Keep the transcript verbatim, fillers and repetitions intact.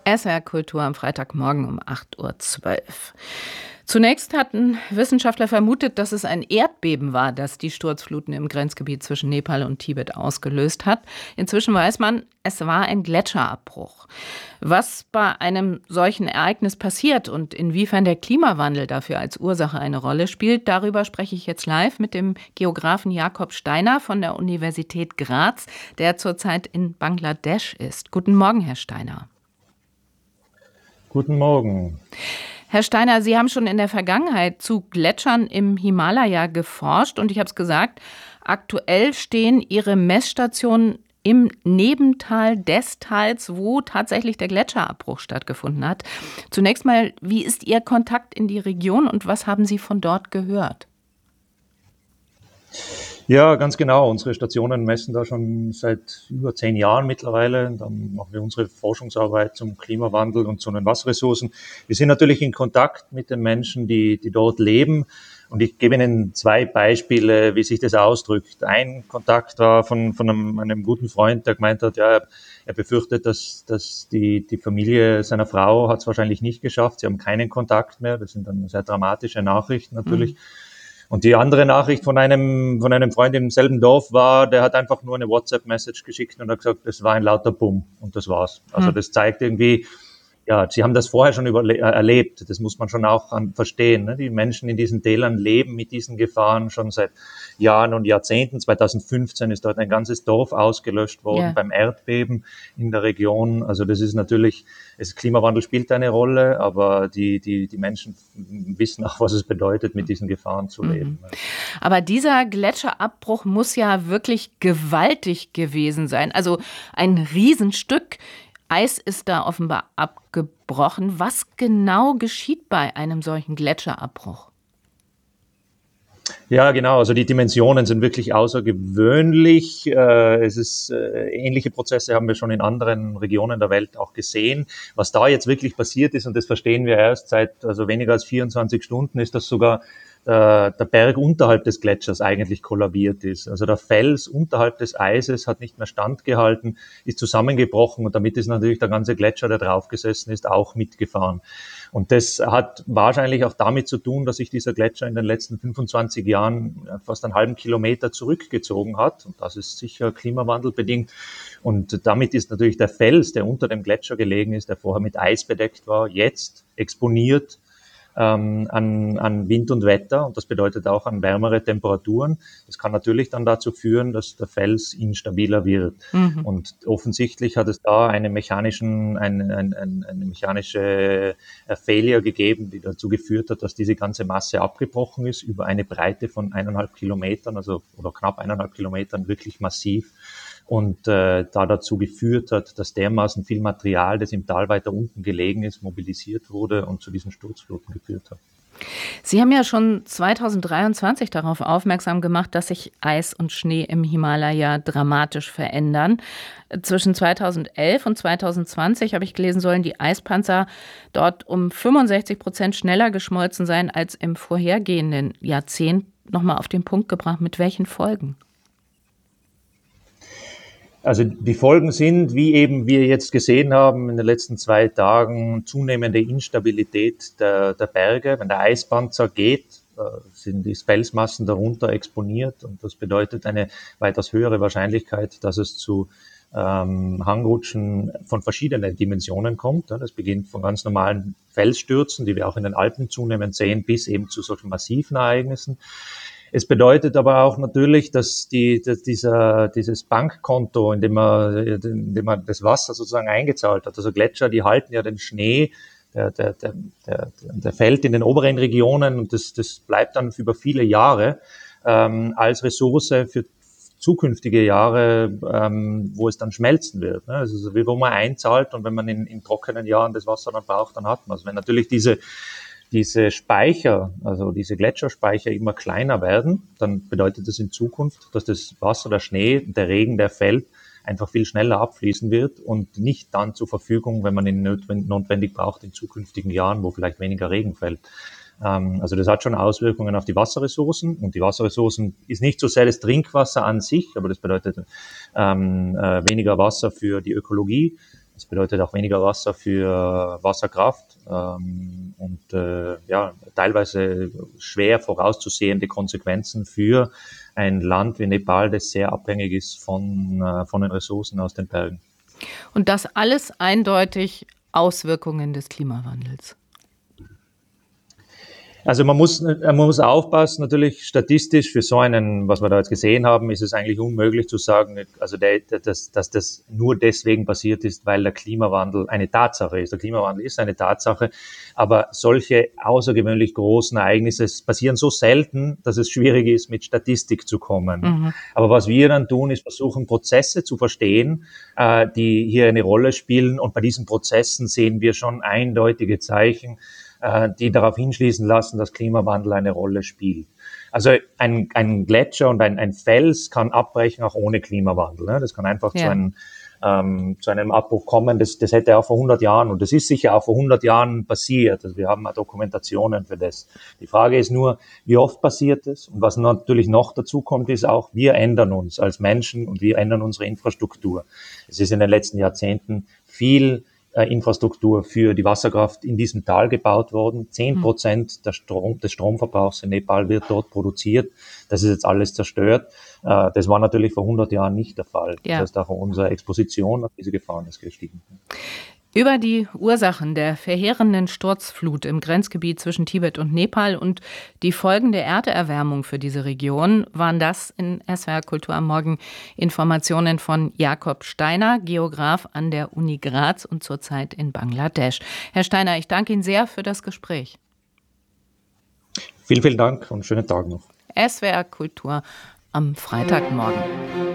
S R Kultur am Freitagmorgen um acht Uhr zwölf. Zunächst hatten Wissenschaftler vermutet, dass es ein Erdbeben war, das die Sturzfluten im Grenzgebiet zwischen Nepal und Tibet ausgelöst hat. Inzwischen weiß man, es war ein Gletscherabbruch. Was bei einem solchen Ereignis passiert und inwiefern der Klimawandel dafür als Ursache eine Rolle spielt, darüber spreche ich jetzt live mit dem Geographen Jakob Steiner von der Universität Graz, der zurzeit in Bangladesch ist. Guten Morgen, Herr Steiner. Guten Morgen. Herr Steiner, Sie haben schon in der Vergangenheit zu Gletschern im Himalaya geforscht und ich habe es gesagt, aktuell stehen Ihre Messstationen im Nebental des Tals, wo tatsächlich der Gletscherabbruch stattgefunden hat. Zunächst mal, wie ist Ihr Kontakt in die Region und was haben Sie von dort gehört? Ja, ganz genau. Unsere Stationen messen da schon seit über zehn Jahren mittlerweile. Dann machen wir unsere Forschungsarbeit zum Klimawandel und zu den Wasserressourcen. Wir sind natürlich in Kontakt mit den Menschen, die, die dort leben. Und ich gebe Ihnen zwei Beispiele, wie sich das ausdrückt. Ein Kontakt war von, von einem, einem guten Freund, der gemeint hat, ja, er befürchtet, dass, dass die, die Familie seiner Frau hat es wahrscheinlich nicht geschafft. Sie haben keinen Kontakt mehr. Das sind dann sehr dramatische Nachrichten natürlich. Mhm. Und die andere Nachricht von einem, von einem Freund im selben Dorf war, der hat einfach nur eine WhatsApp-Message geschickt und hat gesagt, das war ein lauter Bumm und das war's. Also das zeigt irgendwie, ja, sie haben das vorher schon überle- erlebt. Das muss man schon auch an, verstehen. Ne? Die Menschen in diesen Tälern leben mit diesen Gefahren schon seit Jahren und Jahrzehnten. zwanzig fünfzehn ist dort ein ganzes Dorf ausgelöscht worden yeah. beim Erdbeben in der Region. Also das ist natürlich, das Klimawandel spielt eine Rolle, aber die, die, die Menschen wissen auch, was es bedeutet, mit diesen Gefahren zu leben. Mhm. Aber dieser Gletscherabbruch muss ja wirklich gewaltig gewesen sein. Also ein Riesenstück Eis ist da offenbar abgebrochen. Was genau geschieht bei einem solchen Gletscherabbruch? Ja, genau. Also die Dimensionen sind wirklich außergewöhnlich. Es ist, ähnliche Prozesse haben wir schon in anderen Regionen der Welt auch gesehen. Was da jetzt wirklich passiert ist, und das verstehen wir erst seit also weniger als vierundzwanzig Stunden, ist, dass sogar der, der Berg unterhalb des Gletschers eigentlich kollabiert ist. Also der Fels unterhalb des Eises hat nicht mehr standgehalten, ist zusammengebrochen und damit ist natürlich der ganze Gletscher, der draufgesessen ist, auch mitgefahren. Und das hat wahrscheinlich auch damit zu tun, dass sich dieser Gletscher in den letzten fünfundzwanzig Jahren fast einen halben Kilometer zurückgezogen hat. Und das ist sicher klimawandelbedingt. Und damit ist natürlich der Fels, der unter dem Gletscher gelegen ist, der vorher mit Eis bedeckt war, jetzt exponiert ähm, an, an Wind und Wetter. Und das bedeutet auch an wärmere Temperaturen. Das kann natürlich dann dazu führen, dass der Fels instabiler wird. Mhm. Und offensichtlich hat es da eine, mechanischen, eine, eine, eine mechanische Failure gegeben, die dazu geführt hat, dass diese ganze Masse abgebrochen ist über eine Breite von eineinhalb Kilometern, also oder knapp eineinhalb Kilometern, wirklich massiv. Und äh, da dazu geführt hat, dass dermaßen viel Material, das im Tal weiter unten gelegen ist, mobilisiert wurde und zu diesen Sturzfluten geführt hat. Sie haben ja schon zweitausenddreiundzwanzig darauf aufmerksam gemacht, dass sich Eis und Schnee im Himalaya dramatisch verändern. Zwischen zweitausendelf und zweitausendzwanzig, habe ich gelesen, sollen die Eispanzer dort um fünfundsechzig Prozent schneller geschmolzen sein als im vorhergehenden Jahrzehnt. Nochmal auf den Punkt gebracht, mit welchen Folgen? Also die Folgen sind, wie eben wir jetzt gesehen haben in den letzten zwei Tagen, zunehmende Instabilität der, der Berge. Wenn der Eispanzer geht, sind die Felsmassen darunter exponiert und das bedeutet eine weitaus höhere Wahrscheinlichkeit, dass es zu ähm, Hangrutschen von verschiedenen Dimensionen kommt. Das beginnt von ganz normalen Felsstürzen, die wir auch in den Alpen zunehmend sehen, bis eben zu solchen massiven Ereignissen. Es bedeutet aber auch natürlich, dass, die, dass dieser, dieses Bankkonto, in dem, man, in dem man das Wasser sozusagen eingezahlt hat, also Gletscher, die halten ja den Schnee, der, der, der, der, der fällt in den oberen Regionen und das, das bleibt dann über viele Jahre ähm, als Ressource für zukünftige Jahre, ähm, wo es dann schmelzen wird. Ne? Also wie wo man einzahlt und wenn man in, in trockenen Jahren das Wasser dann braucht, dann hat man es. Wenn natürlich diese diese Speicher, also diese Gletscherspeicher immer kleiner werden, dann bedeutet das in Zukunft, dass das Wasser, der Schnee, der Regen, der fällt, einfach viel schneller abfließen wird und nicht dann zur Verfügung, wenn man ihn notwendig braucht in zukünftigen Jahren, wo vielleicht weniger Regen fällt. Also das hat schon Auswirkungen auf die Wasserressourcen und die Wasserressourcen ist nicht so sehr das Trinkwasser an sich, aber das bedeutet ähm, äh, weniger Wasser für die Ökologie. Das bedeutet auch weniger Wasser für Wasserkraft ähm, und äh, ja, teilweise schwer vorauszusehende Konsequenzen für ein Land wie Nepal, das sehr abhängig ist von, äh, von den Ressourcen aus den Bergen. Und das alles eindeutig Auswirkungen des Klimawandels. Also man muss, man muss aufpassen, natürlich statistisch für so einen, was wir da jetzt gesehen haben, ist es eigentlich unmöglich zu sagen, also der, dass, dass das nur deswegen passiert ist, weil der Klimawandel eine Tatsache ist. Der Klimawandel ist eine Tatsache, aber solche außergewöhnlich großen Ereignisse passieren so selten, dass es schwierig ist, mit Statistik zu kommen. Mhm. Aber was wir dann tun, ist versuchen, Prozesse zu verstehen, äh, die hier eine Rolle spielen, und bei diesen Prozessen sehen wir schon eindeutige Zeichen, die darauf hinschließen lassen, dass Klimawandel eine Rolle spielt. Also ein, ein Gletscher und ein, ein Fels kann abbrechen, auch ohne Klimawandel. Ne? Das kann einfach ja. zu, einem, ähm, zu einem Abbruch kommen. Das, das hätte auch vor hundert Jahren, und das ist sicher auch vor hundert Jahren passiert. Also wir haben auch Dokumentationen für das. Die Frage ist nur, wie oft passiert es? Und was natürlich noch dazu kommt, ist auch, wir ändern uns als Menschen und wir ändern unsere Infrastruktur. Es ist in den letzten Jahrzehnten viel Infrastruktur für die Wasserkraft in diesem Tal gebaut worden. Zehn Prozent der Strom, des Stromverbrauchs in Nepal wird dort produziert. Das ist jetzt alles zerstört. Das war natürlich vor hundert Jahren nicht der Fall. Ja. Das heißt, auch unsere Exposition auf diese Gefahren ist gestiegen. Über die Ursachen der verheerenden Sturzflut im Grenzgebiet zwischen Tibet und Nepal und die Folgen der Erderwärmung für diese Region waren das in S W R Kultur am Morgen Informationen von Jakob Steiner, Geograf an der Uni Graz und zurzeit in Bangladesch. Herr Steiner, ich danke Ihnen sehr für das Gespräch. Vielen, vielen Dank und schönen Tag noch. S W R Kultur am Freitagmorgen.